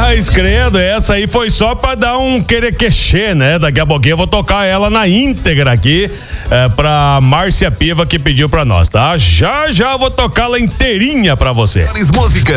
Rapaz, credo, essa aí foi só pra dar um querequexê, né? Daqui a pouquinho eu vou tocar ela na íntegra aqui, pra Márcia Piva que pediu pra nós, tá? Já vou tocá-la inteirinha pra você. Música.